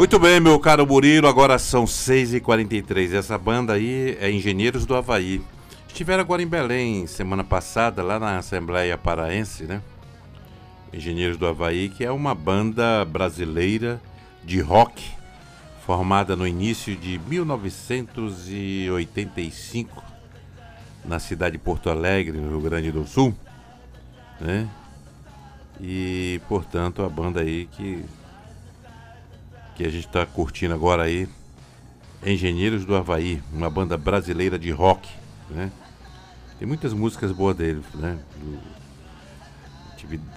Muito bem, meu caro Murilo, agora são 6h43. Essa banda aí é Engenheiros do Havaí. Estiveram agora em Belém, semana passada, lá na Assembleia Paraense, né? Engenheiros do Havaí, que é uma banda brasileira de rock, formada no início de 1985, na cidade de Porto Alegre, no Rio Grande do Sul, né? E, portanto, a banda aí que a gente está curtindo agora aí, Engenheiros do Havaí, uma banda brasileira de rock, né? Tem muitas músicas boas deles, né?